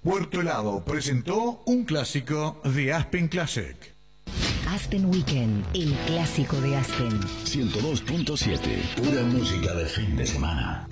Puerto Helado presentó un clásico de Aspen Classic. Aspen Weekend, el clásico de Aspen. 102.7, pura música de fin de semana.